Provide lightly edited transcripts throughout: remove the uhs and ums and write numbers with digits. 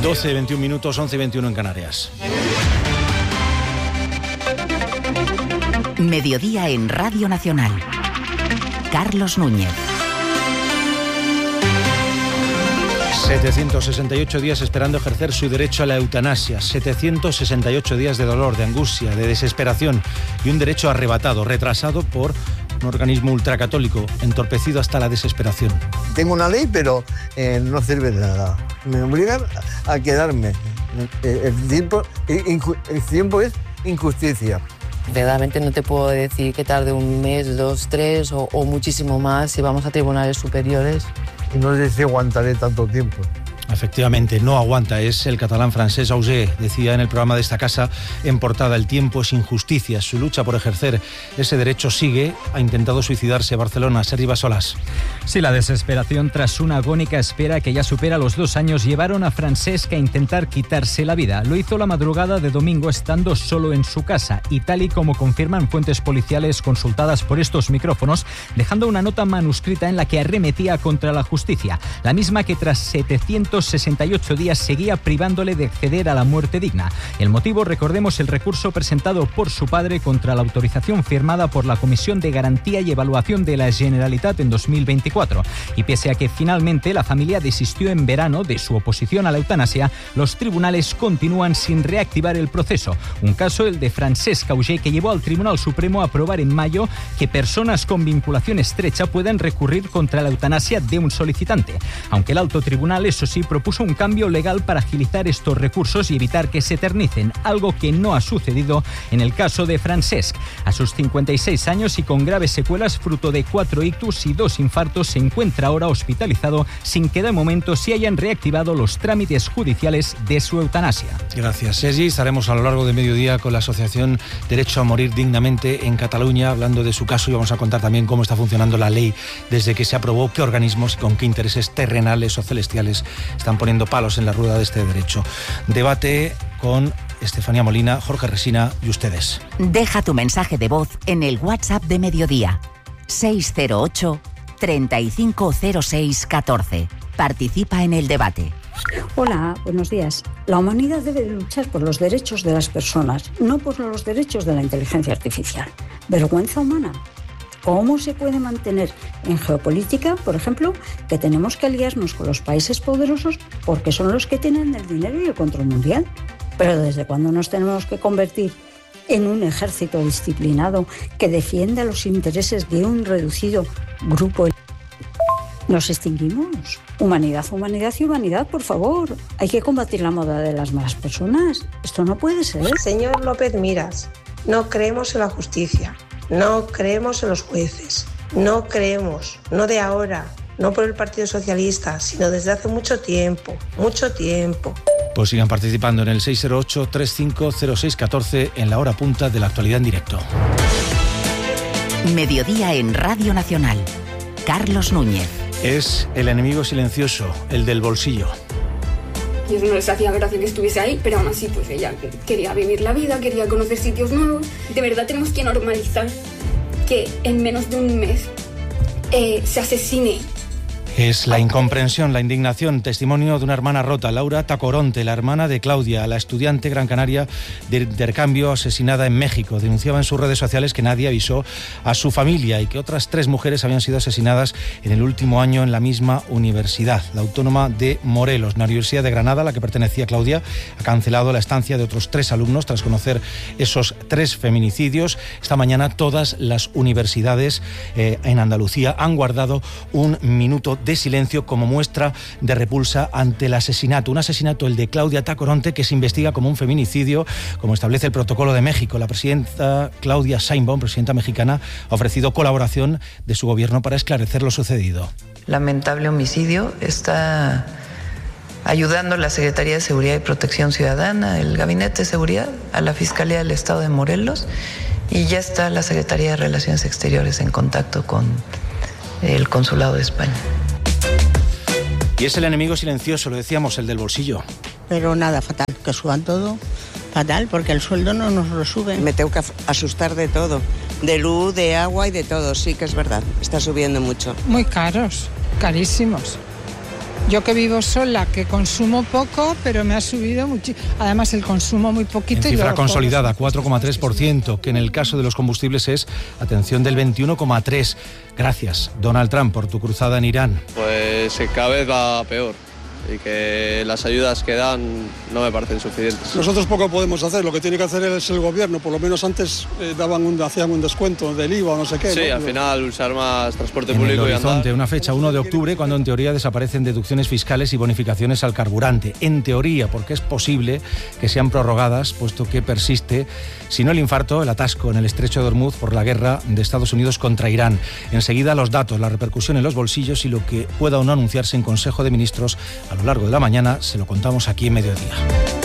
12:21 minutos, 11:21 en Canarias. Mediodía en Radio Nacional. Carlos Núñez. 768 días esperando ejercer su derecho a la eutanasia, 768 días de dolor, de angustia, de desesperación y un derecho arrebatado, retrasado por un organismo ultracatólico, entorpecido hasta la desesperación. Tengo una ley, pero no sirve de nada. Me obligan a quedarme. El tiempo es injusticia. Verdaderamente no te puedo decir que tarde un mes, 2, 3 o muchísimo más si vamos a tribunales superiores. No sé si aguantaré tanto tiempo. Efectivamente, no aguanta. Es el catalán Francesc Auger, decía en el programa de esta casa en portada: el tiempo es injusticia. Su lucha por ejercer ese derecho sigue. Ha intentado suicidarse. Barcelona, Sergi Bassolas. Sí, la desesperación tras una agónica espera que ya supera los 2 años llevaron a Francesc a intentar quitarse la vida. Lo hizo la madrugada de domingo estando solo en su casa y tal y como confirman fuentes policiales consultadas por estos micrófonos, dejando una nota manuscrita en la que arremetía contra la justicia, la misma que tras 768 días seguía privándole de acceder a la muerte digna. El motivo, recordemos, el recurso presentado por su padre contra la autorización firmada por la Comisión de Garantía y Evaluación de la Generalitat en 2024. Y pese a que finalmente la familia desistió en verano de su oposición a la eutanasia, los tribunales continúan sin reactivar el proceso. Un caso, el de Francesc Auger, que llevó al Tribunal Supremo a aprobar en mayo que personas con vinculación estrecha puedan recurrir contra la eutanasia de un solicitante. Aunque el alto tribunal, eso sí, propuso un cambio legal para agilizar estos recursos y evitar que se eternicen, algo que no ha sucedido en el caso de Francesc. A sus 56 años y con graves secuelas fruto de 4 ictus y 2 infartos, se encuentra ahora hospitalizado sin que de momento se hayan reactivado los trámites judiciales de su eutanasia. Gracias, Sergi. Estaremos a lo largo de mediodía con la Asociación Derecho a Morir Dignamente en Cataluña hablando de su caso y vamos a contar también cómo está funcionando la ley desde que se aprobó, qué organismos y con qué intereses terrenales o celestiales están poniendo palos en la rueda de este derecho. Debate con Estefanía Molina, Jorge Resina y ustedes. Deja tu mensaje de voz en el WhatsApp de Mediodía. 608 350614. Participa en el debate. Hola, buenos días. La humanidad debe luchar por los derechos de las personas, no por los derechos de la inteligencia artificial. Vergüenza humana. ¿Cómo se puede mantener en geopolítica, por ejemplo, que tenemos que aliarnos con los países poderosos porque son los que tienen el dinero y el control mundial? Pero ¿desde cuándo nos tenemos que convertir en un ejército disciplinado que defienda los intereses de un reducido grupo? Nos extinguimos. Humanidad, humanidad y humanidad, por favor. Hay que combatir la moda de las malas personas. Esto no puede ser. Señor López Miras, no creemos en la justicia, no creemos en los jueces, no creemos, no de ahora, no por el Partido Socialista, sino desde hace mucho tiempo, mucho tiempo. Pues sigan participando en el 608-350614 en la hora punta de la actualidad en directo. Mediodía en Radio Nacional. Carlos Núñez. Es el enemigo silencioso, el del bolsillo. Y eso no les hacía gracia que estuviese ahí, pero aún así pues ella quería vivir la vida, quería conocer sitios nuevos. De verdad tenemos que normalizar que en menos de un mes se asesine. Es la incomprensión, la indignación, testimonio de una hermana rota, Laura Tacoronte, la hermana de Claudia, la estudiante gran canaria de intercambio asesinada en México. Denunciaba en sus redes sociales que nadie avisó a su familia y que otras 3 mujeres habían sido asesinadas en el último año en la misma universidad, la Autónoma de Morelos. La Universidad de Granada, a la que pertenecía Claudia, ha cancelado la estancia de otros 3 alumnos tras conocer esos 3 feminicidios. Esta mañana todas las universidades en Andalucía han guardado un minuto de silencio como muestra de repulsa ante el asesinato. Un asesinato, el de Claudia Tacoronte, que se investiga como un feminicidio, como establece el protocolo de México. La presidenta Claudia Sheinbaum, presidenta mexicana, ha ofrecido colaboración de su gobierno para esclarecer lo sucedido. Lamentable homicidio. Está ayudando la Secretaría de Seguridad y Protección Ciudadana, el Gabinete de Seguridad, a la Fiscalía del Estado de Morelos, y ya está la Secretaría de Relaciones Exteriores en contacto con el Consulado de España. Y es el enemigo silencioso, lo decíamos, el del bolsillo. Pero nada, fatal, que suban todo, fatal, porque el sueldo no nos lo suben. Me tengo que asustar de todo, de luz, de agua y de todo, sí que es verdad, está subiendo mucho. Muy caros, carísimos. Yo que vivo sola, que consumo poco, pero me ha subido mucho. Además, el consumo muy poquito. En cifra consolidada, 4,3%, que en el caso de los combustibles es, atención, del 21,3%. Gracias, Donald Trump, por tu cruzada en Irán. Pues cada vez va peor y que las ayudas que dan no me parecen suficientes. Nosotros poco podemos hacer, lo que tiene que hacer es el gobierno, por lo menos antes hacían un descuento del IVA o no sé qué. Sí, ¿no? Al final usar más transporte en público el y horizonte, andar. Una fecha 1 de octubre, cuando en teoría desaparecen deducciones fiscales y bonificaciones al carburante. En teoría, porque es posible que sean prorrogadas, puesto que persiste, si no el infarto, el atasco en el estrecho de Hormuz por la guerra de Estados Unidos contra Irán. Enseguida los datos, la repercusión en los bolsillos y lo que pueda o no anunciarse en Consejo de Ministros a lo largo de la mañana, se lo contamos aquí en Mediodía.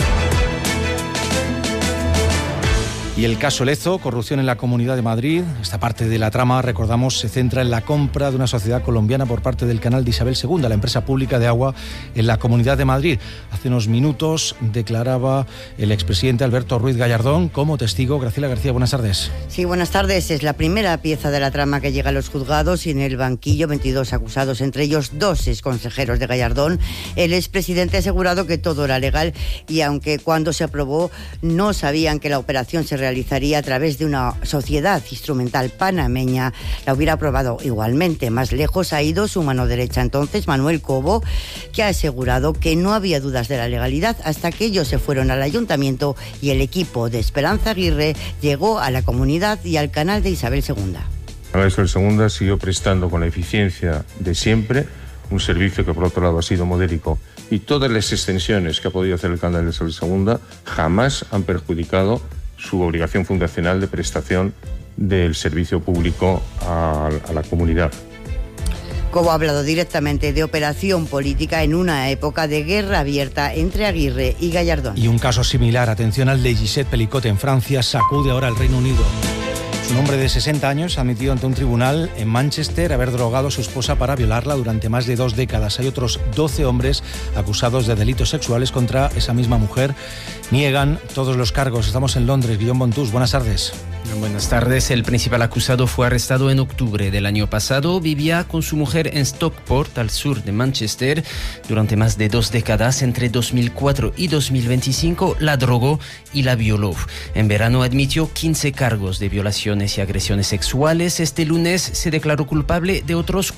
Y el caso Lezo, corrupción en la Comunidad de Madrid. Esta parte de la trama, recordamos, se centra en la compra de una sociedad colombiana por parte del canal de Isabel II, la empresa pública de agua en la Comunidad de Madrid. Hace unos minutos declaraba el expresidente Alberto Ruiz Gallardón como testigo. Graciela García, buenas tardes. Sí, buenas tardes. Es la primera pieza de la trama que llega a los juzgados y en el banquillo 22 acusados, entre ellos 2 exconsejeros de Gallardón. El expresidente ha asegurado que todo era legal y aunque cuando se aprobó no sabían que la operación se realizaría a través de una sociedad instrumental panameña, la hubiera aprobado igualmente. Más lejos ha ido su mano derecha entonces, Manuel Cobo, que ha asegurado que no había dudas de la legalidad hasta que ellos se fueron al ayuntamiento y el equipo de Esperanza Aguirre llegó a la comunidad y al canal de Isabel II. Isabel II siguió prestando con la eficiencia de siempre un servicio que por otro lado ha sido modélico, y todas las extensiones que ha podido hacer el canal de Isabel II jamás han perjudicado su obligación fundacional de prestación del servicio público a la comunidad. Cobo ha hablado directamente de operación política en una época de guerra abierta entre Aguirre y Gallardón. Y un caso similar, atención al de Gisèle Pelicot en Francia, sacude ahora al Reino Unido. Un hombre de 60 años ha admitido ante un tribunal en Manchester haber drogado a su esposa para violarla durante más de 2 décadas. Hay otros 12 hombres acusados de delitos sexuales contra esa misma mujer. Niegan todos los cargos. Estamos en Londres. Guillaume Bontús, buenas tardes. Buenas tardes. El principal acusado fue arrestado en octubre del año pasado. Vivía con su mujer en Stockport, al sur de Manchester. Durante más de 2 décadas, entre 2004 y 2025, la drogó y la violó. En verano admitió 15 cargos de violaciones y agresiones sexuales. Este lunes se declaró culpable de otros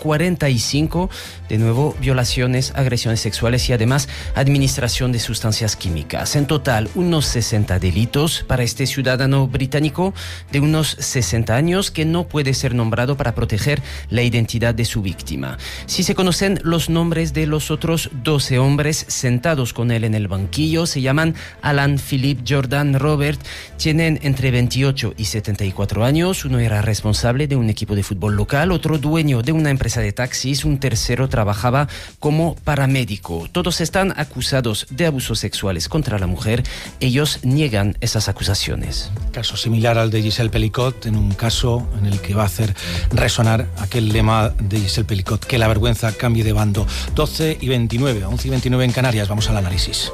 45, de nuevo violaciones, agresiones sexuales y además administración de sustancias químicas. En total, unos 60 delitos para este ciudadano británico de unos 60 años que no puede ser nombrado para proteger la identidad de su víctima. Si se conocen los nombres de los otros 12 hombres sentados con él en el banquillo, se llaman Alan, Philip, Jordan, Robert, tienen entre 28 y 74 años. Uno era responsable de un equipo de fútbol local, otro dueño de una empresa de taxis, un tercero trabajaba como paramédico. Todos están acusados de abusos sexuales contra la mujer. Ellos niegan esas acusaciones. Caso similar al de Gisèle Pelicot, en un caso en el que va a hacer resonar aquel lema de Gisèle Pelicot, que la vergüenza cambie de bando. 12:29, 11:29 en Canarias. Vamos al análisis.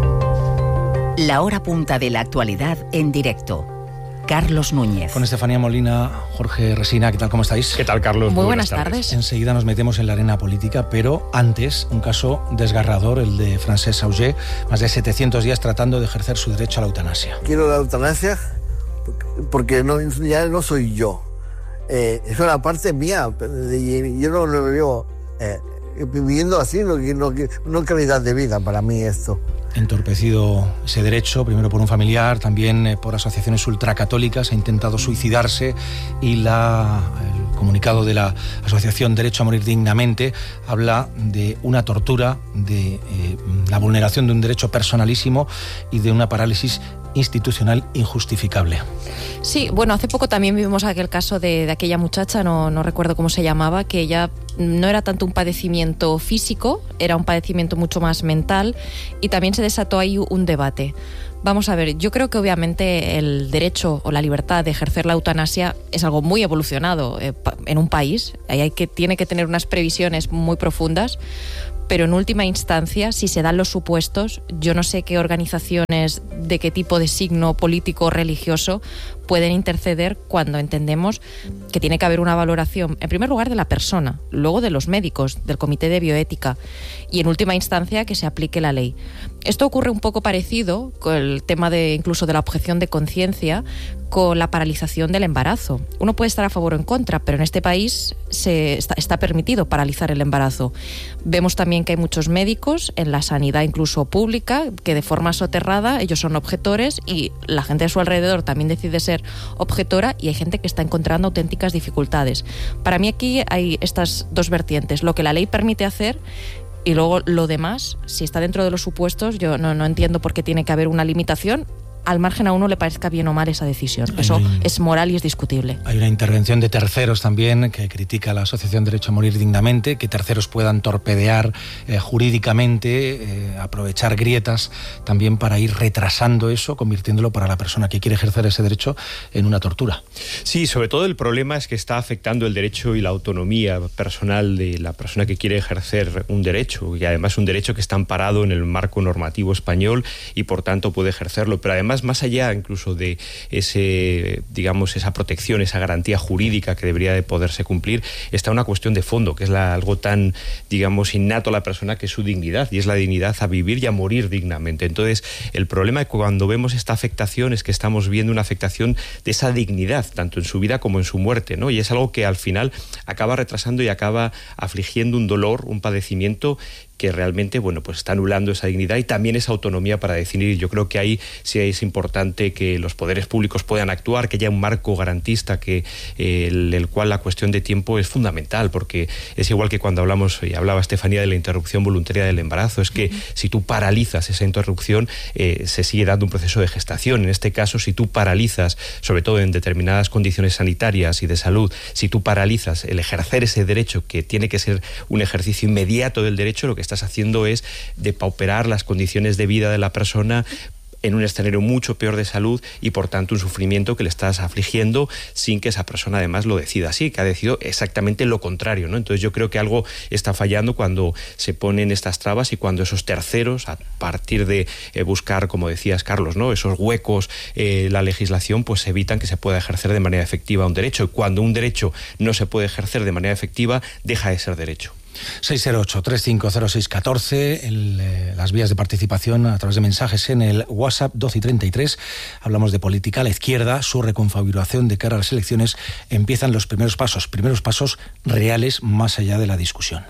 La hora punta de la actualidad en directo. Carlos Núñez. Con Estefanía Molina, Jorge Resina, ¿qué tal? ¿Cómo estáis? ¿Qué tal, Carlos? Muy buenas tardes. Enseguida nos metemos en la arena política, pero antes, un caso desgarrador, el de Francesc Sauger, más de 700 días tratando de ejercer su derecho a la eutanasia. Quiero la eutanasia porque ya no soy yo. Es una parte mía. Yo no lo veo viviendo así, no calidad de vida para mí esto. Entorpecido ese derecho, primero por un familiar, también por asociaciones ultracatólicas, ha intentado suicidarse y el comunicado de la Asociación Derecho a Morir Dignamente habla de una tortura, de la vulneración de un derecho personalísimo y de una parálisis institucional injustificable. Sí, bueno, hace poco también vivimos aquel caso de aquella muchacha, no recuerdo cómo se llamaba, que ella no era tanto un padecimiento físico, era un padecimiento mucho más mental y también se desató ahí un debate. Vamos a ver, yo creo que obviamente el derecho o la libertad de ejercer la eutanasia es algo muy evolucionado en un país, tiene que tener unas previsiones muy profundas, pero en última instancia, si se dan los supuestos, yo no sé qué organizaciones de qué tipo de signo político o religioso pueden interceder cuando entendemos que tiene que haber una valoración, en primer lugar, de la persona, luego de los médicos, del Comité de Bioética y, en última instancia, que se aplique la ley. Esto ocurre un poco parecido con el tema incluso de la objeción de conciencia, con la paralización del embarazo. Uno puede estar a favor o en contra, pero en este país está permitido paralizar el embarazo. Vemos también que hay muchos médicos en la sanidad incluso pública que de forma soterrada ellos son objetores y la gente a su alrededor también decide ser objetora y hay gente que está encontrando auténticas dificultades. Para mí aquí hay estas dos vertientes, lo que la ley permite hacer y luego lo demás, si está dentro de los supuestos, yo no entiendo por qué tiene que haber una limitación, al margen a uno le parezca bien o mal esa decisión. Eso es moral y es discutible. Hay una intervención de terceros también que critica a la Asociación Derecho a Morir Dignamente, que terceros puedan torpedear jurídicamente, aprovechar grietas también para ir retrasando eso, convirtiéndolo para la persona que quiere ejercer ese derecho en una tortura. Sí, sobre todo el problema es que está afectando el derecho y la autonomía personal de la persona que quiere ejercer un derecho, y además un derecho que está amparado en el marco normativo español y por tanto puede ejercerlo, pero además más allá incluso de esa protección, esa garantía jurídica que debería de poderse cumplir, está una cuestión de fondo, que es algo tan, innato a la persona, que es su dignidad, y es la dignidad a vivir y a morir dignamente. Entonces, el problema cuando vemos esta afectación es que estamos viendo una afectación de esa dignidad, tanto en su vida como en su muerte, ¿no? Y es algo que al final acaba retrasando y acaba afligiendo un dolor, un padecimiento que realmente, pues está anulando esa dignidad y también esa autonomía para decidir. Yo creo que ahí sí es importante que los poderes públicos puedan actuar, que haya un marco garantista, el cual la cuestión de tiempo es fundamental, porque es igual que cuando hablaba Estefanía de la interrupción voluntaria del embarazo, es que si tú paralizas esa interrupción, se sigue dando un proceso de gestación. En este caso, si tú paralizas, sobre todo en determinadas condiciones sanitarias y de salud, si tú paralizas el ejercer ese derecho, que tiene que ser un ejercicio inmediato del derecho, lo que estás haciendo es depauperar las condiciones de vida de la persona en un escenario mucho peor de salud y por tanto un sufrimiento que le estás afligiendo sin que esa persona además lo decida así, que ha decidido exactamente lo contrario, ¿no? Entonces yo creo que algo está fallando cuando se ponen estas trabas y cuando esos terceros, a partir de buscar, como decías Carlos, ¿no?, esos huecos, la legislación, pues evitan que se pueda ejercer de manera efectiva un derecho, y cuando un derecho no se puede ejercer de manera efectiva, deja de ser derecho. 608-3506-14, las vías de participación a través de mensajes en el WhatsApp 12 y 33. Hablamos de política. La izquierda, su reconfiguración de cara a las elecciones, empiezan los primeros pasos reales más allá de la discusión.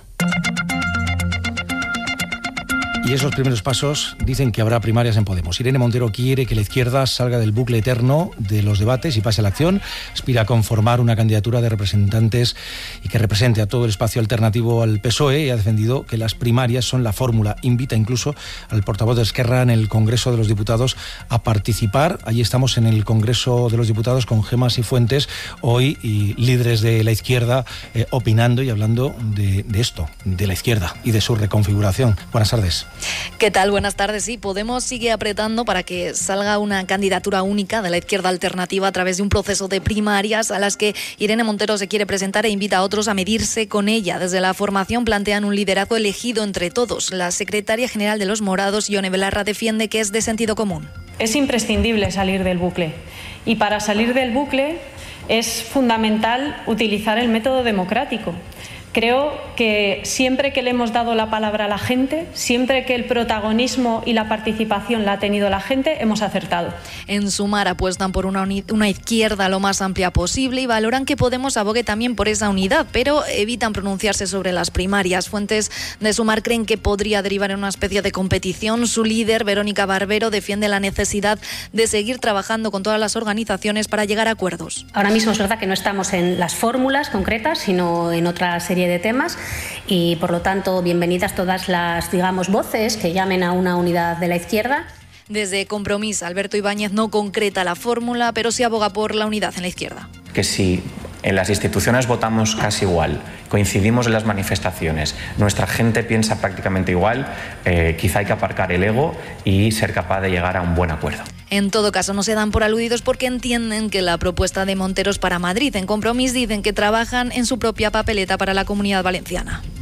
Y esos primeros pasos dicen que habrá primarias en Podemos. Irene Montero quiere que la izquierda salga del bucle eterno de los debates y pase a la acción. Aspira a conformar una candidatura de representantes y que represente a todo el espacio alternativo al PSOE, y ha defendido que las primarias son la fórmula. Invita incluso al portavoz de Esquerra en el Congreso de los Diputados a participar. Allí estamos en el Congreso de los Diputados con Gemma Sifuentes hoy, y líderes de la izquierda opinando y hablando de esto, de la izquierda y de su reconfiguración. Buenas tardes. ¿Qué tal? Buenas tardes. Sí, Podemos sigue apretando para que salga una candidatura única de la izquierda alternativa a través de un proceso de primarias a las que Irene Montero se quiere presentar e invita a otros a medirse con ella. Desde la formación plantean un liderazgo elegido entre todos. La secretaria general de Los Morados, Ione Belarra, defiende que es de sentido común. Es imprescindible salir del bucle, y para salir del bucle es fundamental utilizar el método democrático. Creo que siempre que le hemos dado la palabra a la gente, siempre que el protagonismo y la participación la ha tenido la gente, hemos acertado. En Sumar apuestan por una izquierda lo más amplia posible y valoran que Podemos abogue también por esa unidad, pero evitan pronunciarse sobre las primarias. Fuentes de Sumar creen que podría derivar en una especie de competición. Su líder, Verónica Barbero, defiende la necesidad de seguir trabajando con todas las organizaciones para llegar a acuerdos. Ahora mismo es verdad que no estamos en las fórmulas concretas, sino en otra serie de temas, y por lo tanto bienvenidas todas las, voces que llamen a una unidad de la izquierda. Desde Compromís, Alberto Ibáñez no concreta la fórmula, pero sí aboga por la unidad en la izquierda. Que si en las instituciones votamos casi igual, coincidimos en las manifestaciones, nuestra gente piensa prácticamente igual, quizá hay que aparcar el ego y ser capaz de llegar a un buen acuerdo. En todo caso, no se dan por aludidos porque entienden que la propuesta de Montero es para Madrid. En Compromís dicen que trabajan en su propia papeleta para la Comunidad Valenciana.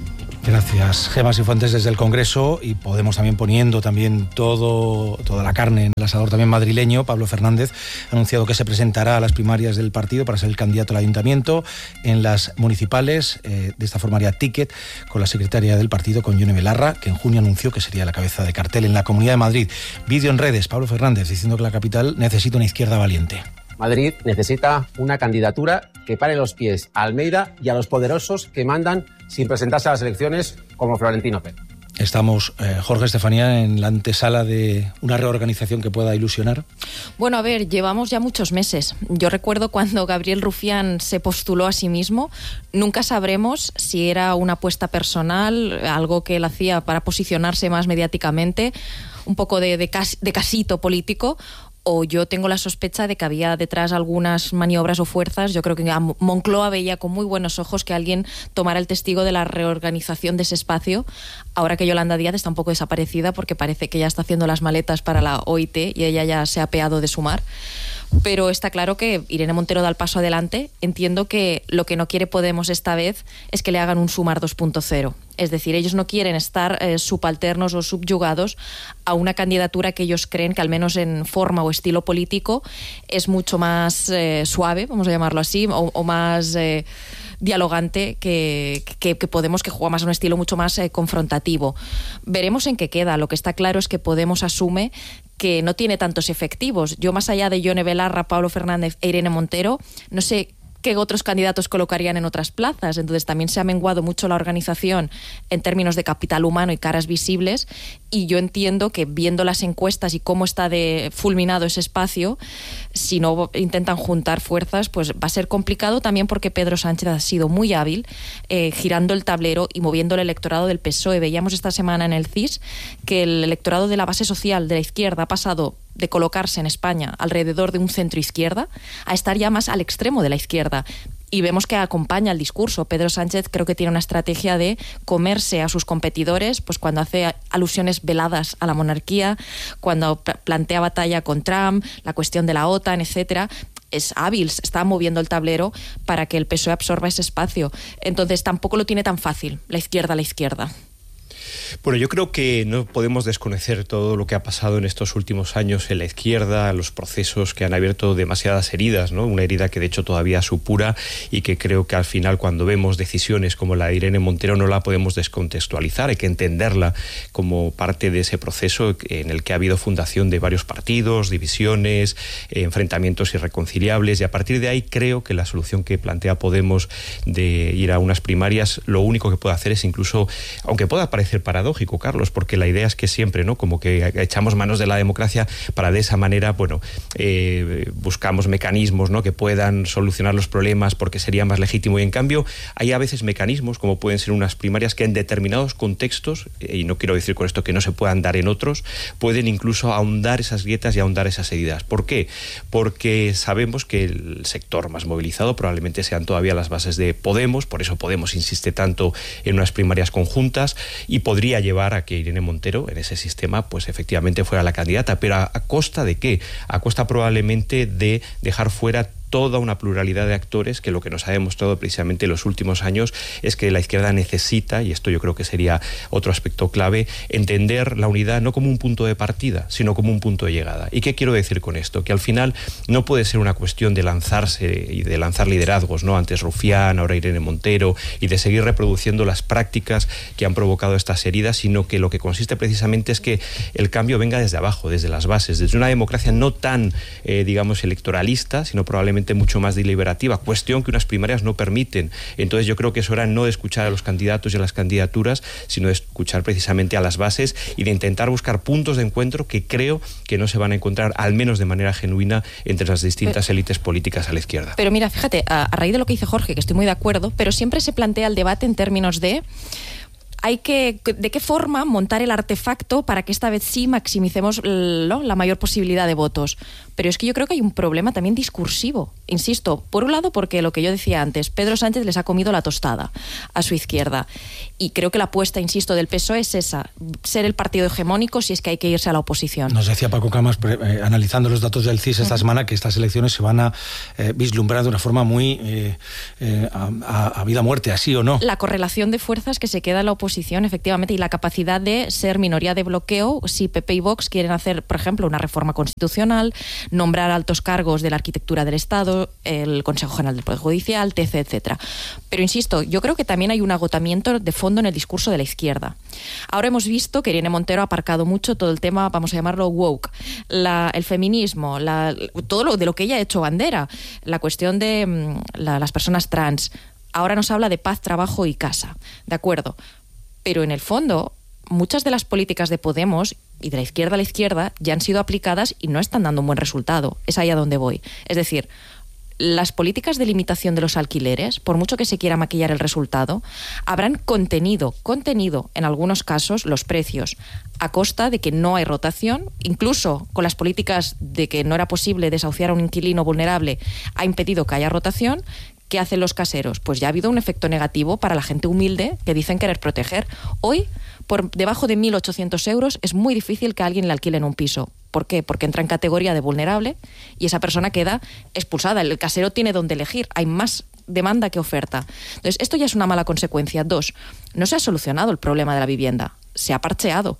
Gracias, Gemma Cifuentes, desde el Congreso, y Podemos también poniendo toda la carne en el asador también madrileño. Pablo Fernández ha anunciado que se presentará a las primarias del partido para ser el candidato al ayuntamiento. En las municipales, de esta forma haría ticket con la secretaria del partido, con Yone Belarra, que en junio anunció que sería la cabeza de cartel en la Comunidad de Madrid. Vídeo en redes, Pablo Fernández diciendo que la capital necesita una izquierda valiente. Madrid necesita una candidatura que pare los pies a Almeida y a los poderosos que mandan sin presentarse a las elecciones, como Florentino Pérez. Estamos, Jorge, Estefanía, en la antesala de una reorganización que pueda ilusionar. Bueno, a ver, llevamos ya muchos meses. Yo recuerdo cuando Gabriel Rufián se postuló a sí mismo, nunca sabremos si era una apuesta personal, algo que él hacía para posicionarse más mediáticamente, un poco de casito político, o yo tengo la sospecha de que había detrás algunas maniobras o fuerzas. Yo creo que Moncloa veía con muy buenos ojos que alguien tomara el testigo de la reorganización de ese espacio, ahora que Yolanda Díaz está un poco desaparecida porque parece que ya está haciendo las maletas para la OIT y ella ya se ha apeado de Sumar. Pero está claro que Irene Montero da el paso adelante. Entiendo que lo que no quiere Podemos esta vez es que le hagan un Sumar 2.0. Es decir, ellos no quieren estar subalternos o subyugados a una candidatura que ellos creen que, al menos en forma o estilo político, es mucho más suave, vamos a llamarlo así, o más dialogante que Podemos, que juega más a un estilo mucho más confrontativo. Veremos en qué queda. Lo que está claro es que Podemos asume que no tiene tantos efectivos. Yo, más allá de Yone Belarra, Pablo Fernández e Irene Montero, no sé qué otros candidatos colocarían en otras plazas. Entonces también se ha menguado mucho la organización en términos de capital humano y caras visibles, y yo entiendo que, viendo las encuestas y cómo está fulminado ese espacio, si no intentan juntar fuerzas, pues va a ser complicado, también porque Pedro Sánchez ha sido muy hábil girando el tablero y moviendo el electorado del PSOE. Veíamos esta semana en el CIS que el electorado de la base social de la izquierda ha pasado de colocarse en España alrededor de un centro izquierda a estar ya más al extremo de la izquierda. Y vemos que acompaña el discurso. Pedro Sánchez creo que tiene una estrategia de comerse a sus competidores, pues cuando hace alusiones veladas a la monarquía, cuando plantea batalla con Trump, la cuestión de la OTAN, etcétera. Es hábil, está moviendo el tablero para que el PSOE absorba ese espacio. Entonces tampoco lo tiene tan fácil la izquierda. Bueno, yo creo que no podemos desconocer todo lo que ha pasado en estos últimos años en la izquierda, los procesos que han abierto demasiadas heridas, ¿no? Una herida que de hecho todavía supura, y que creo que al final, cuando vemos decisiones como la de Irene Montero, no la podemos descontextualizar. Hay que entenderla como parte de ese proceso en el que ha habido fundación de varios partidos, divisiones, enfrentamientos irreconciliables, y a partir de ahí creo que la solución que plantea Podemos de ir a unas primarias, lo único que puede hacer es, incluso, aunque pueda parecer paradójico, Carlos, porque la idea es que siempre, ¿no?, como que echamos manos de la democracia para de esa manera, bueno, buscamos mecanismos, ¿no?, que puedan solucionar los problemas porque sería más legítimo, y en cambio hay a veces mecanismos, como pueden ser unas primarias, que en determinados contextos, y no quiero decir con esto que no se puedan dar en otros, pueden incluso ahondar esas grietas y ahondar esas heridas. ¿Por qué? Porque sabemos que el sector más movilizado probablemente sean todavía las bases de Podemos, por eso Podemos insiste tanto en unas primarias conjuntas, y podría llevar a que Irene Montero, en ese sistema, pues efectivamente fuera la candidata. Pero ¿a costa de qué? A costa probablemente de dejar fuera toda una pluralidad de actores, que lo que nos ha demostrado precisamente en los últimos años es que la izquierda necesita, y esto yo creo que sería otro aspecto clave, entender la unidad no como un punto de partida, sino como un punto de llegada. ¿Y qué quiero decir con esto? Que al final no puede ser una cuestión de lanzarse y de lanzar liderazgos, ¿no? Antes Rufián, ahora Irene Montero, y de seguir reproduciendo las prácticas que han provocado estas heridas, sino que lo que consiste precisamente es que el cambio venga desde abajo, desde las bases, desde una democracia no tan, digamos, electoralista, sino probablemente mucho más deliberativa, cuestión que unas primarias no permiten. Entonces yo creo que es hora no de escuchar a los candidatos y a las candidaturas, sino de escuchar precisamente a las bases y de intentar buscar puntos de encuentro que creo que no se van a encontrar, al menos de manera genuina, entre las distintas élites políticas a la izquierda. Pero mira, fíjate, a raíz de lo que dice Jorge, que estoy muy de acuerdo, pero siempre se plantea el debate en términos de de qué forma montar el artefacto para que esta vez sí maximicemos la mayor posibilidad de votos. Pero es que yo creo que hay un problema también discursivo. Insisto, por un lado, porque lo que yo decía antes, Pedro Sánchez les ha comido la tostada a su izquierda. Y creo que la apuesta, insisto, del PSOE es esa, ser el partido hegemónico si es que hay que irse a la oposición. Nos decía Paco Camas, analizando los datos del CIS esta semana, que estas elecciones se van a vislumbrar de una forma muy a vida o muerte, así o no. La correlación de fuerzas que se queda en la oposición oposición, efectivamente, y la capacidad de ser minoría de bloqueo si PP y Vox quieren hacer, por ejemplo, una reforma constitucional, nombrar altos cargos de la arquitectura del Estado, el Consejo General del Poder Judicial, etc., etcétera. Pero insisto, yo creo que también hay un agotamiento de fondo en el discurso de la izquierda. Ahora hemos visto que Irene Montero ha aparcado mucho todo el tema, vamos a llamarlo woke, el feminismo, todo lo de lo que ella ha hecho bandera, la cuestión de las personas trans. Ahora nos habla de paz, trabajo y casa, ¿de acuerdo? Pero en el fondo, muchas de las políticas de Podemos y de la izquierda a la izquierda ya han sido aplicadas y no están dando un buen resultado. Es ahí a donde voy. Es decir, las políticas de limitación de los alquileres, por mucho que se quiera maquillar el resultado, habrán contenido en algunos casos los precios a costa de que no hay rotación, incluso con las políticas de que no era posible desahuciar a un inquilino vulnerable, ha impedido que haya rotación. ¿Qué hacen los caseros? Pues ya ha habido un efecto negativo para la gente humilde que dicen querer proteger. Hoy, por debajo de 1.800 euros, es muy difícil que a alguien le alquilen un piso. ¿Por qué? Porque entra en categoría de vulnerable y esa persona queda expulsada. El casero tiene donde elegir. Hay más demanda que oferta. Entonces, esto ya es una mala consecuencia. 2, no se ha solucionado el problema de la vivienda. Se ha parcheado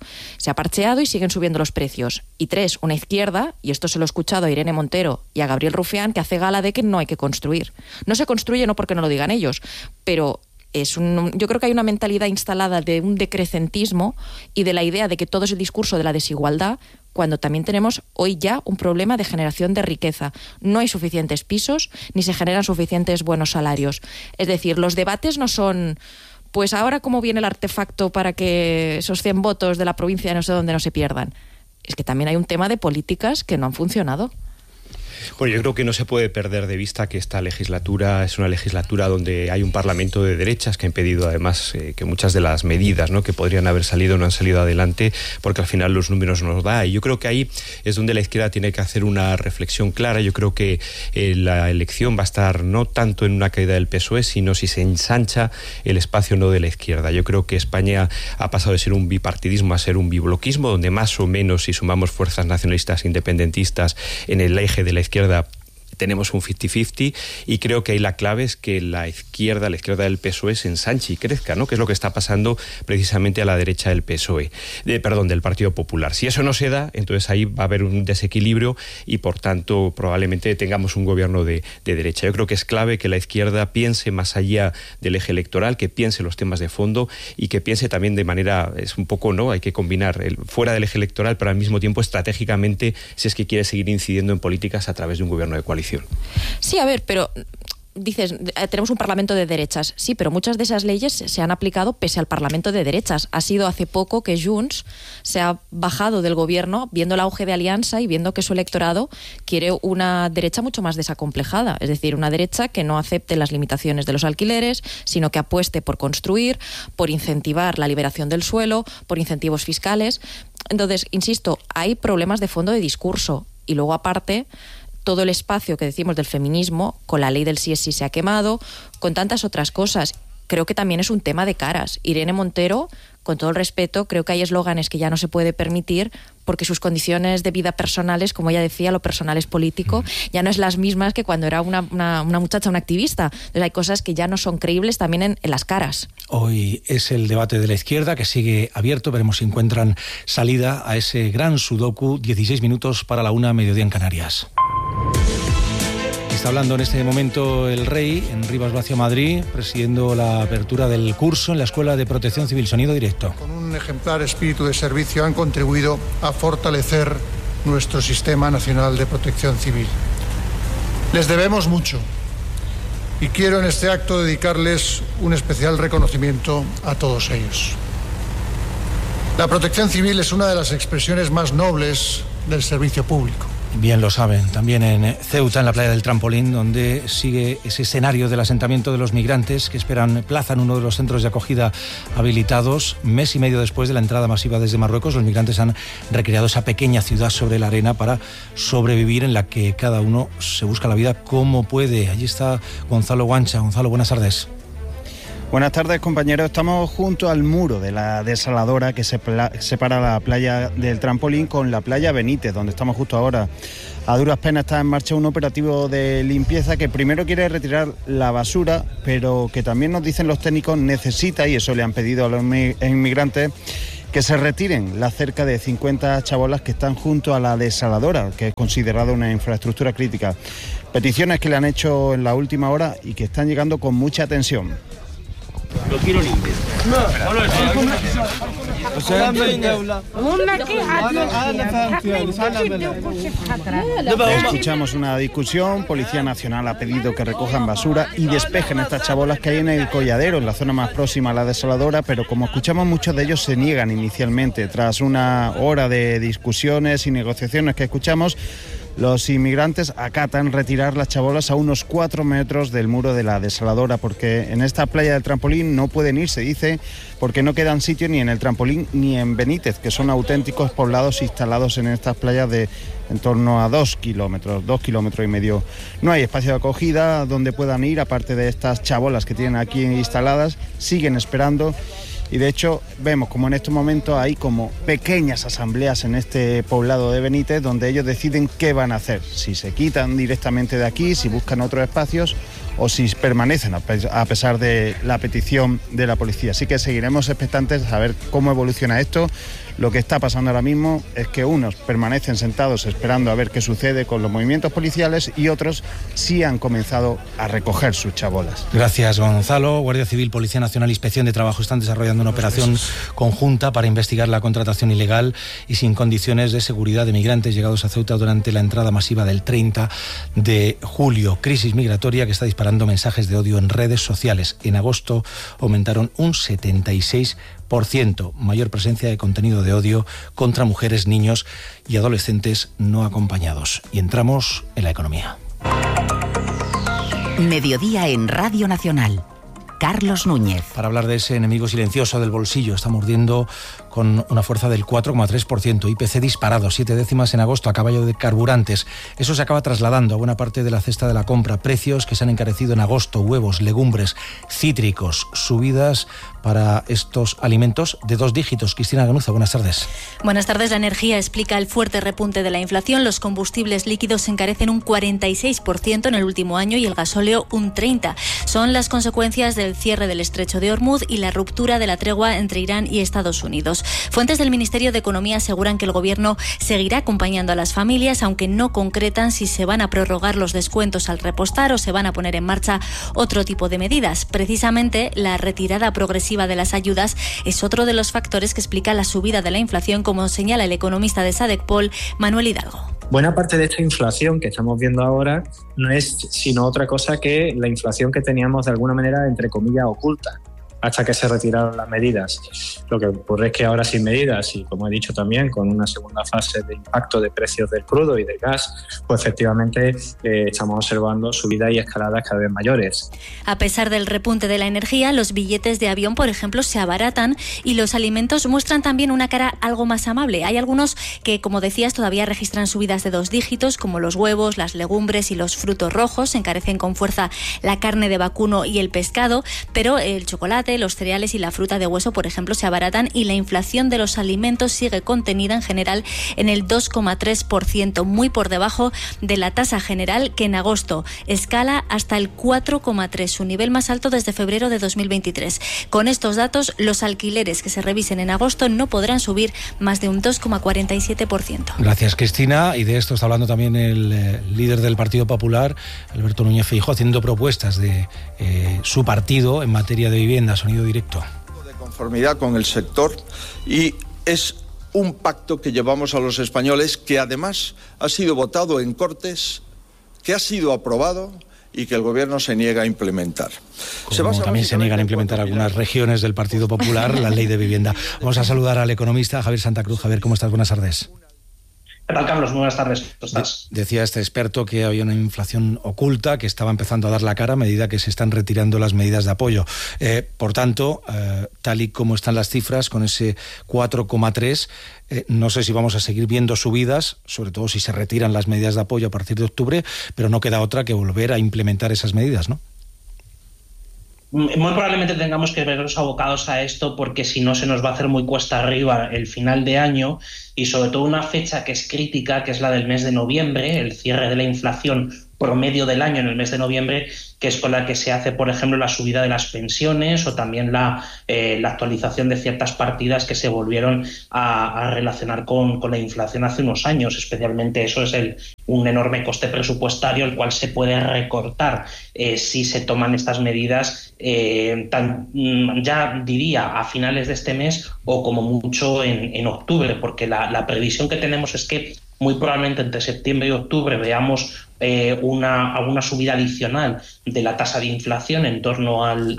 y siguen subiendo los precios. Y 3, una izquierda, y esto se lo he escuchado a Irene Montero y a Gabriel Rufián, que hace gala de que no hay que construir. No se construye no porque no lo digan ellos, pero yo creo que hay una mentalidad instalada de un decrecentismo y de la idea de que todo es el discurso de la desigualdad, cuando también tenemos hoy ya un problema de generación de riqueza. No hay suficientes pisos ni se generan suficientes buenos salarios. Es decir, los debates no son... Pues ahora, ¿cómo viene el artefacto para que esos 100 votos de la provincia de no sé dónde no se pierdan? Es que también hay un tema de políticas que no han funcionado. Bueno, yo creo que no se puede perder de vista que esta legislatura es una legislatura donde hay un parlamento de derechas que ha impedido además que muchas de las medidas, ¿no?, que podrían haber salido no han salido adelante, porque al final los números nos da. Y yo creo que ahí es donde la izquierda tiene que hacer una reflexión clara. Yo creo que la elección va a estar no tanto en una caída del PSOE, sino si se ensancha el espacio no de la izquierda. Yo creo que España ha pasado de ser un bipartidismo a ser un bibloquismo, donde más o menos, si sumamos fuerzas nacionalistas independentistas en el eje de la izquierda, tenemos un 50-50, y creo que ahí la clave es que la izquierda del PSOE se ensanche y crezca, ¿no?, que es lo que está pasando precisamente a la derecha del PSOE, del Partido Popular. Si eso no se da, entonces ahí va a haber un desequilibrio y por tanto probablemente tengamos un gobierno de derecha. Yo creo que es clave que la izquierda piense más allá del eje electoral, que piense los temas de fondo y que piense también de manera, es un poco, ¿no?, hay que combinar fuera del eje electoral, pero al mismo tiempo estratégicamente, si es que quiere seguir incidiendo en políticas a través de un gobierno de coalición. Sí, a ver, pero dices, tenemos un parlamento de derechas. Sí, pero muchas de esas leyes se han aplicado pese al parlamento de derechas. Ha sido hace poco que Junts se ha bajado del gobierno viendo el auge de Alianza y viendo que su electorado quiere una derecha mucho más desacomplejada. Es decir, una derecha que no acepte las limitaciones de los alquileres, sino que apueste por construir, por incentivar la liberación del suelo, por incentivos fiscales. Entonces, insisto, hay problemas de fondo de discurso. Y luego, aparte, todo el espacio que decimos del feminismo, con la ley del sí es sí se ha quemado, con tantas otras cosas. Creo que también es un tema de caras. Irene Montero, con todo el respeto, creo que hay eslóganes que ya no se puede permitir porque sus condiciones de vida personales, como ella decía, lo personal es político, ya no es las mismas que cuando era una muchacha, una activista. Entonces hay cosas que ya no son creíbles también en las caras. Hoy es el debate de la izquierda que sigue abierto. Veremos si encuentran salida a ese gran sudoku. 16 minutos para la 1, mediodía en Canarias. Está hablando en este momento el Rey en Rivas Vacio, Madrid, presidiendo la apertura del curso en la Escuela de Protección Civil. Sonido directo. Con un ejemplar espíritu de servicio han contribuido a fortalecer nuestro Sistema Nacional de Protección Civil. Les debemos mucho y quiero en este acto dedicarles un especial reconocimiento a todos ellos. La protección civil es una de las expresiones más nobles del servicio público. Bien lo saben, también en Ceuta, en la playa del Trampolín, donde sigue ese escenario del asentamiento de los migrantes que esperan plaza en uno de los centros de acogida habilitados. Mes y medio después de la entrada masiva desde Marruecos, los migrantes han recreado esa pequeña ciudad sobre la arena para sobrevivir, en la que cada uno se busca la vida como puede. Allí está Gonzalo Guancha. Gonzalo, buenas tardes. Buenas tardes, compañeros. Estamos junto al muro de la desaladora que separa la playa del Trampolín con la playa Benítez, donde estamos justo ahora. A duras penas está en marcha un operativo de limpieza que primero quiere retirar la basura, pero que también nos dicen los técnicos necesita, y eso le han pedido a los inmigrantes, que se retiren las cerca de 50 chabolas que están junto a la desaladora, que es considerada una infraestructura crítica. Peticiones que le han hecho en la última hora y que están llegando con mucha atención. Lo quiero limpio. Escuchamos una discusión. Policía Nacional ha pedido que recojan basura y despejen estas chabolas que hay en el Colladero, en la zona más próxima a la desaladora, pero como escuchamos, muchos de ellos se niegan inicialmente. Tras una hora de discusiones y negociaciones que escuchamos, los inmigrantes acatan retirar las chabolas a unos 4 metros del muro de la desaladora, porque en esta playa del Trampolín no pueden ir, se dice, porque no quedan sitios ni en el Trampolín ni en Benítez, que son auténticos poblados instalados en estas playas de en torno a 2 kilómetros y medio. No hay espacio de acogida donde puedan ir, aparte de estas chabolas que tienen aquí instaladas, siguen esperando. Y de hecho vemos como en estos momentos hay como pequeñas asambleas en este poblado de Benítez donde ellos deciden qué van a hacer, si se quitan directamente de aquí, si buscan otros espacios o si permanecen a pesar de la petición de la policía. Así que seguiremos expectantes a ver cómo evoluciona esto. Lo que está pasando ahora mismo es que unos permanecen sentados esperando a ver qué sucede con los movimientos policiales y otros sí han comenzado a recoger sus chabolas. Gracias, Gonzalo. Guardia Civil, Policía Nacional, Inspección de Trabajo están desarrollando una operación conjunta para investigar la contratación ilegal y sin condiciones de seguridad de migrantes llegados a Ceuta durante la entrada masiva del 30 de julio. Crisis migratoria que está disparando mensajes de odio en redes sociales. En agosto aumentaron un 76%. Mayor presencia de contenido de odio contra mujeres, niños y adolescentes no acompañados. Y entramos en la economía. Mediodía en Radio Nacional. Carlos Núñez. Para hablar de ese enemigo silencioso del bolsillo, está mordiendo con una fuerza del 4,3%. IPC disparado, 7 décimas en agosto a caballo de carburantes. Eso se acaba trasladando a buena parte de la cesta de la compra. Precios que se han encarecido en agosto, huevos, legumbres, cítricos, subidas para estos alimentos de 2 dígitos. Cristina Ganuza, buenas tardes. Buenas tardes. La energía explica el fuerte repunte de la inflación. Los combustibles líquidos se encarecen un 46% en el último año y el gasóleo un 30%. Son las consecuencias del cierre del estrecho de Hormuz y la ruptura de la tregua entre Irán y Estados Unidos. Fuentes del Ministerio de Economía aseguran que el Gobierno seguirá acompañando a las familias, aunque no concretan si se van a prorrogar los descuentos al repostar o se van a poner en marcha otro tipo de medidas. Precisamente, la retirada progresiva de las ayudas es otro de los factores que explica la subida de la inflación, como señala el economista de Sadecpol, Manuel Hidalgo. Buena parte de esta inflación que estamos viendo ahora no es sino otra cosa que la inflación que teníamos de alguna manera, entre comillas, oculta, hasta que se retiraron las medidas. Lo que ocurre es que ahora sin medidas y, como he dicho también, con una segunda fase de impacto de precios del crudo y del gas, pues efectivamente estamos observando subidas y escaladas cada vez mayores. A pesar del repunte de la energía, los billetes de avión, por ejemplo, se abaratan y los alimentos muestran también una cara algo más amable. Hay algunos que, como decías, todavía registran subidas de 2 dígitos, como los huevos, las legumbres y los frutos rojos. Se encarecen con fuerza la carne de vacuno y el pescado, pero el chocolate, los cereales y la fruta de hueso, por ejemplo, se abaratan y la inflación de los alimentos sigue contenida en general en el 2,3%, muy por debajo de la tasa general, que en agosto escala hasta el 4,3%, su nivel más alto desde febrero de 2023. Con estos datos, los alquileres que se revisen en agosto no podrán subir más de un 2,47%. Gracias, Cristina. Y de esto está hablando también el líder del Partido Popular, Alberto Núñez Feijóo, haciendo propuestas de su partido en materia de vivienda. Sonido directo. De conformidad con el sector, y es un pacto que llevamos a los españoles, que además ha sido votado en Cortes, que ha sido aprobado y que el Gobierno se niega a implementar. Como también se niegan a implementar algunas regiones del Partido Popular la ley de vivienda. Vamos a saludar al economista Javier Santa Cruz. Javier, ¿cómo estás? Buenas tardes. ¿Qué tal, Carlos? Muy buenas tardes. ¿Cómo estás? Decía este experto que había una inflación oculta que estaba empezando a dar la cara a medida que se están retirando las medidas de apoyo. Por tanto, tal y como están las cifras, con ese 4,3%, no sé si vamos a seguir viendo subidas, sobre todo si se retiran las medidas de apoyo a partir de octubre, pero no queda otra que volver a implementar esas medidas, ¿no? muy probablemente tengamos que vernos abocados a esto, porque si no se nos va a hacer muy cuesta arriba el final de año, y sobre todo una fecha que es crítica, que es la del mes de noviembre, el cierre de la inflación promedio del año en el mes de noviembre, que es con la que se hace, por ejemplo, la subida de las pensiones o también la actualización de ciertas partidas que se volvieron a relacionar con la inflación hace unos años. Especialmente eso es un enorme coste presupuestario, el cual se puede recortar si se toman estas medidas, ya diría a finales de este mes o como mucho en octubre, porque la previsión que tenemos es que muy probablemente entre septiembre y octubre veamos una subida adicional de la tasa de inflación en torno al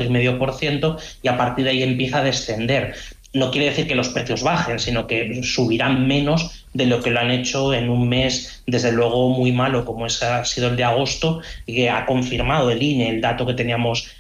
4,5%, y a partir de ahí empieza a descender. No quiere decir que los precios bajen, sino que subirán menos de lo que lo han hecho en un mes, desde luego, muy malo como ha sido el de agosto, que ha confirmado el INE el dato que teníamos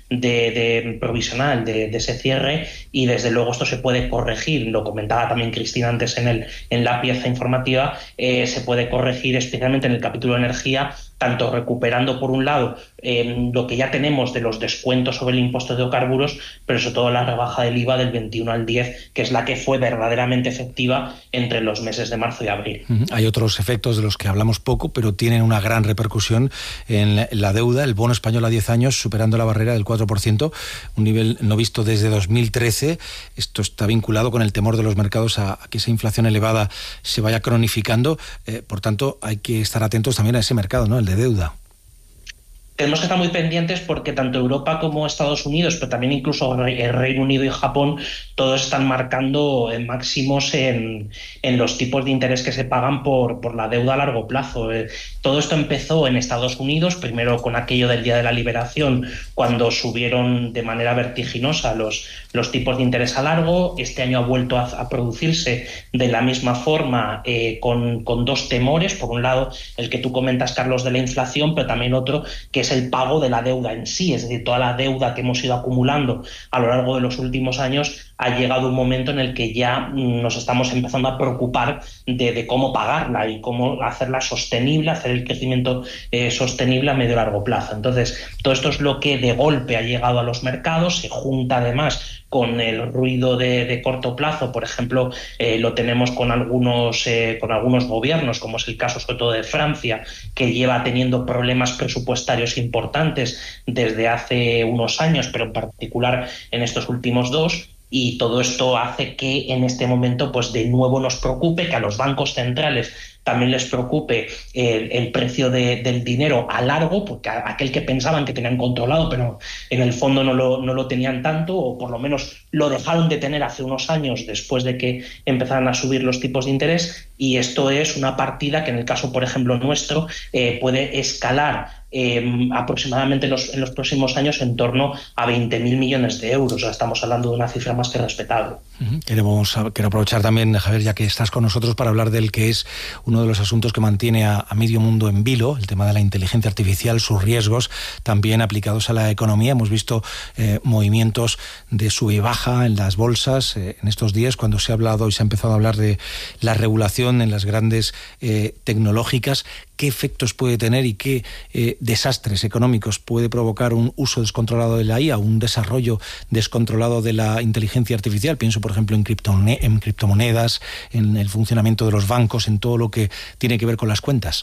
de provisional de ese cierre, y desde luego esto se puede corregir. Lo comentaba también Cristina antes en la pieza informativa, se puede corregir especialmente en el capítulo de energía, tanto recuperando por un lado lo que ya tenemos de los descuentos sobre el impuesto de hidrocarburos, pero sobre todo la rebaja del IVA del 21 al 10, que es la que fue verdaderamente efectiva entre los meses de marzo y abril. Hay otros efectos de los que hablamos poco, pero tienen una gran repercusión en la deuda. El bono español a 10 años superando la barrera del 4%, un nivel no visto desde 2013. Esto está vinculado con el temor de los mercados a que esa inflación elevada se vaya cronificando. Por tanto, hay que estar atentos también a ese mercado, ¿no?, el de deuda. Tenemos que estar muy pendientes, porque tanto Europa como Estados Unidos, pero también incluso el Reino Unido y Japón, todos están marcando máximos en los tipos de interés que se pagan por la deuda a largo plazo. Todo esto empezó en Estados Unidos, primero con aquello del Día de la Liberación, cuando subieron de manera vertiginosa los tipos de interés a largo. Este año ha vuelto a producirse de la misma forma, con dos temores. Por un lado, el que tú comentas, Carlos, de la inflación, pero también otro, que es el pago de la deuda en sí, es decir, toda la deuda que hemos ido acumulando a lo largo de los últimos años. Ha llegado un momento en el que ya nos estamos empezando a preocupar de cómo pagarla y cómo hacerla sostenible, hacer el crecimiento sostenible a medio y largo plazo. Entonces, todo esto es lo que de golpe ha llegado a los mercados, se junta además con el ruido de corto plazo. Por ejemplo, lo tenemos con algunos gobiernos, como es el caso sobre todo de Francia, que lleva teniendo problemas presupuestarios importantes desde hace unos años, pero en particular en estos últimos 2. Y todo esto hace que en este momento, pues de nuevo nos preocupe, que a los bancos centrales también les preocupe el precio del dinero a largo, porque aquel que pensaban que tenían controlado, pero en el fondo no lo tenían tanto, o por lo menos lo dejaron de tener hace unos años después de que empezaran a subir los tipos de interés. Y esto es una partida que en el caso, por ejemplo, nuestro, puede escalar aproximadamente en los próximos años en torno a 20.000 millones de euros. O sea, estamos hablando de una cifra más que respetable. Quiero aprovechar también, Javier, ya que estás con nosotros, para hablar del que es uno de los asuntos que mantiene a medio mundo en vilo, el tema de la inteligencia artificial, sus riesgos también aplicados a la economía. Hemos visto movimientos de sube y baja en las bolsas en estos días, cuando se ha hablado y se ha empezado a hablar de la regulación en las grandes tecnológicas. ¿Qué efectos puede tener y qué desastres económicos puede provocar un uso descontrolado de la IA, un desarrollo descontrolado de la inteligencia artificial? Pienso, por ejemplo, en criptomonedas, en el funcionamiento de los bancos, en todo lo que tiene que ver con las cuentas.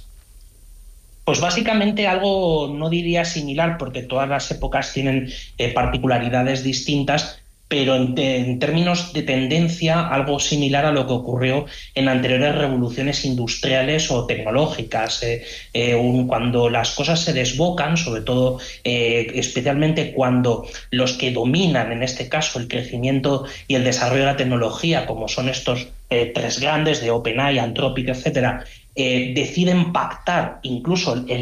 Pues básicamente algo, no diría similar, porque todas las épocas tienen particularidades distintas, pero en términos de tendencia, algo similar a lo que ocurrió en anteriores revoluciones industriales o tecnológicas. Cuando las cosas se desbocan, sobre todo especialmente cuando los que dominan, en este caso, el crecimiento y el desarrollo de la tecnología, como son estos tres grandes de OpenAI, Anthropic, etcétera, deciden pactar incluso no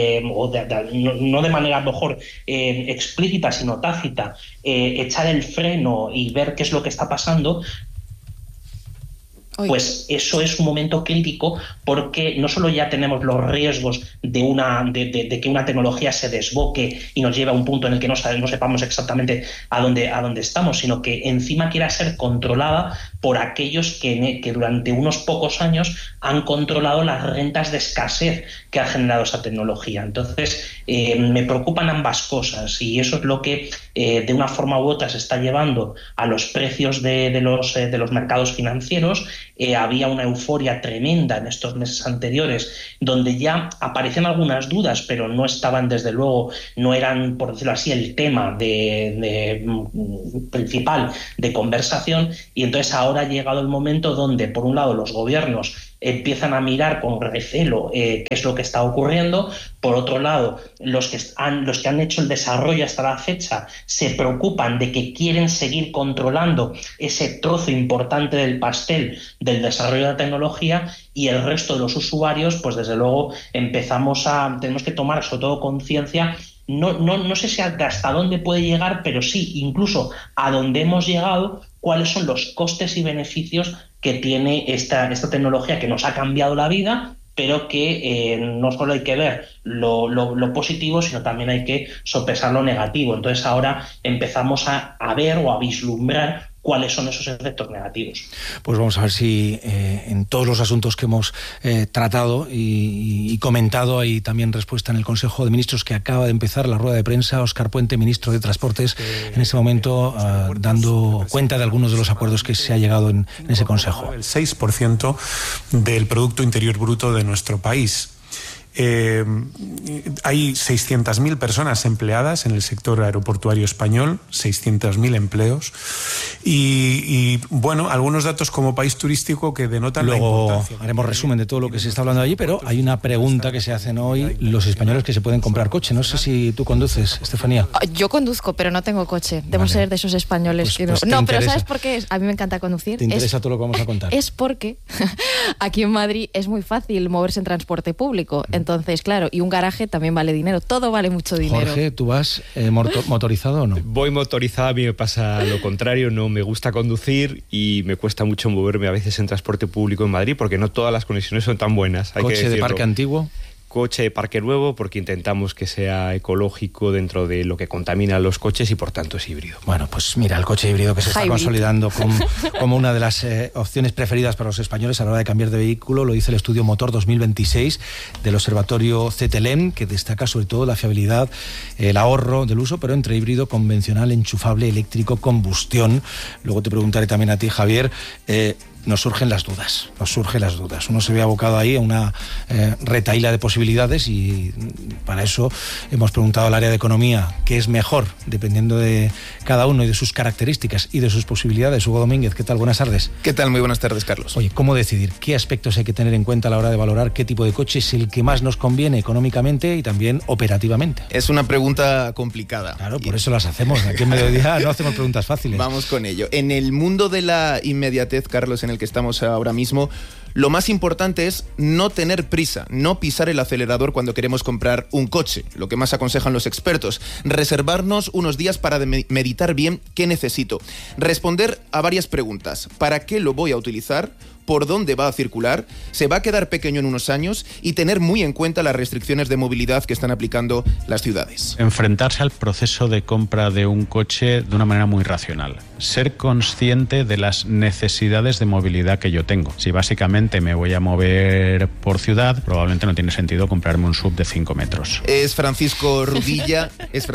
de manera a lo mejor explícita sino tácita, echar el freno y ver qué es lo que está pasando. Pues eso es un momento crítico, porque no solo ya tenemos los riesgos de que una tecnología se desboque y nos lleve a un punto en el que no sepamos exactamente a dónde estamos, sino que encima quiera ser controlada por aquellos que durante unos pocos años han controlado las rentas de escasez que ha generado esa tecnología. Entonces, me preocupan ambas cosas, y eso es lo que de una forma u otra se está llevando a los precios de los mercados financieros. Había una euforia tremenda en estos meses anteriores, donde ya aparecían algunas dudas, pero no estaban, desde luego, no eran, por decirlo así, el tema principal de conversación. Y entonces ahora ha llegado el momento donde, por un lado, los gobiernos empiezan a mirar con recelo qué es lo que está ocurriendo. Por otro lado, los que han hecho el desarrollo hasta la fecha se preocupan de que quieren seguir controlando ese trozo importante del pastel del desarrollo de la tecnología, y el resto de los usuarios, pues desde luego tenemos que tomar sobre todo conciencia. No sé si hasta dónde puede llegar, pero sí, incluso a dónde hemos llegado, cuáles son los costes y beneficios que tiene esta tecnología, que nos ha cambiado la vida, pero que no solo hay que ver lo positivo, sino también hay que sopesar lo negativo. Entonces ahora empezamos a ver o a vislumbrar cuáles son esos efectos negativos. Pues vamos a ver si en todos los asuntos que hemos tratado y comentado hay también respuesta en el Consejo de Ministros, que acaba de empezar la rueda de prensa. Óscar Puente, ministro de Transportes, en este momento dando cuenta de algunos de los acuerdos que se ha llegado en ese Consejo. El 6% del Producto Interior Bruto de nuestro país. Hay 600.000 personas empleadas en el sector aeroportuario español, 600.000 empleos, y bueno, algunos datos como país turístico que denotan la importancia. Luego haremos resumen de todo lo que se está hablando allí, pero hay una pregunta que se hacen hoy los españoles, que se pueden comprar coche. No sé si tú conduces, Estefanía. Yo conduzco, pero no tengo coche. Debo ser de esos españoles que no... No, pero ¿sabes por qué? A mí me encanta conducir. ¿Te interesa todo lo que vamos a contar? Es porque aquí en Madrid es muy fácil moverse en transporte público. Entonces, claro, y un garaje también vale dinero. Todo vale mucho dinero. Jorge, ¿tú vas motorizado o no? Voy motorizada, a mí me pasa lo contrario. No me gusta conducir y me cuesta mucho moverme a veces en transporte público en Madrid, porque no todas las conexiones son tan buenas. ¿Coche de parque antiguo? Coche de parque nuevo, porque intentamos que sea ecológico dentro de lo que contaminan los coches, y por tanto es híbrido. Bueno, pues mira, el coche híbrido que se está consolidando como una de las opciones preferidas para los españoles a la hora de cambiar de vehículo, lo dice el estudio Motor 2026 del Observatorio CETELEM, que destaca sobre todo la fiabilidad, el ahorro del uso, pero entre híbrido, convencional, enchufable, eléctrico, combustión. Luego te preguntaré también a ti, Javier. Nos surgen las dudas. Uno se ve abocado ahí a una retahíla de posibilidades, y para eso hemos preguntado al área de economía qué es mejor, dependiendo de cada uno y de sus características y de sus posibilidades. Hugo Domínguez, ¿qué tal? Buenas tardes. ¿Qué tal? Muy buenas tardes, Carlos. Oye, ¿cómo decidir? ¿Qué aspectos hay que tener en cuenta a la hora de valorar qué tipo de coche es el que más nos conviene económicamente y también operativamente? Es una pregunta complicada. Claro, por eso las hacemos. Aquí en Mediodía no hacemos preguntas fáciles. Vamos con ello. En el mundo de la inmediatez, Carlos, en el que estamos ahora mismo, lo más importante es no tener prisa, no pisar el acelerador cuando queremos comprar un coche. Lo que más aconsejan los expertos: reservarnos unos días para meditar bien qué necesito, responder a varias preguntas. ¿Para qué lo voy a utilizar? ¿Por dónde va a circular? ¿Se va a quedar pequeño en unos años? Y tener muy en cuenta las restricciones de movilidad que están aplicando las ciudades. Enfrentarse al proceso de compra de un coche de una manera muy racional. Ser consciente de las necesidades de movilidad que yo tengo. Si básicamente me voy a mover por ciudad, probablemente no tiene sentido comprarme un SUV de 5 metros. Es Francisco Rudilla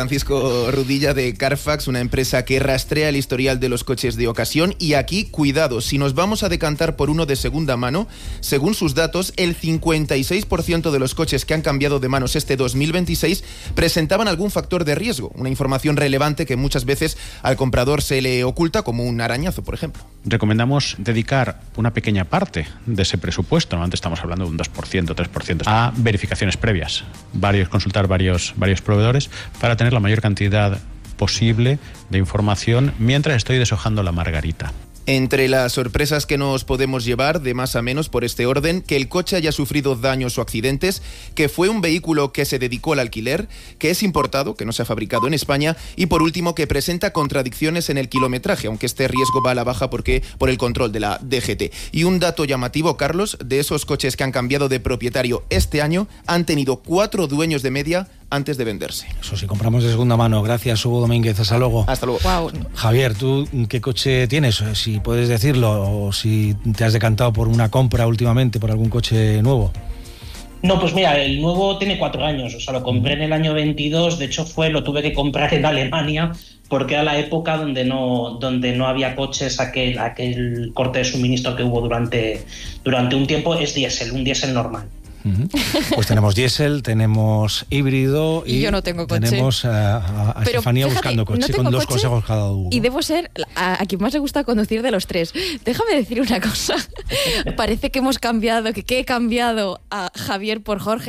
de Carfax, una empresa que rastrea el historial de los coches de ocasión. Y aquí, cuidado, si nos vamos a decantar por uno de segunda mano, según sus datos, el 56% de los coches que han cambiado de manos este 2026 presentaban algún factor de riesgo, una información relevante que muchas veces al comprador se le oculta, como un arañazo, por ejemplo. Recomendamos dedicar una pequeña parte de ese presupuesto, normalmente estamos hablando de un 2%, 3%, a verificaciones previas, consultar varios proveedores para tener la mayor cantidad posible de información mientras estoy deshojando la margarita. Entre las sorpresas que nos podemos llevar de más a menos por este orden, que el coche haya sufrido daños o accidentes, que fue un vehículo que se dedicó al alquiler, que es importado, que no se ha fabricado en España, y por último que presenta contradicciones en el kilometraje, aunque este riesgo va a la baja por el control de la DGT. Y un dato llamativo, Carlos, de esos coches que han cambiado de propietario este año, han tenido 4 dueños de media antes de venderse. Eso sí, compramos de segunda mano. Gracias, Hugo Domínguez. Hasta luego. Hasta luego. Wow. Javier, ¿tú qué coche tienes? Si puedes decirlo, o si te has decantado por una compra últimamente, por algún coche nuevo. No, pues mira, el nuevo tiene 4 años, o sea, lo compré en el año 22, de hecho lo tuve que comprar en Alemania, porque era la época donde no había coches, aquel corte de suministro que hubo durante un tiempo. Es diésel, un diésel normal. Pues tenemos diésel, tenemos híbrido y yo no tengo coche. Tenemos a Estefanía buscando coche, no con 2 coche, consejos cada uno. Y debo ser a quien más le gusta conducir de los 3. Déjame decir una cosa. Parece que hemos cambiado, que he cambiado a Javier por Jorge.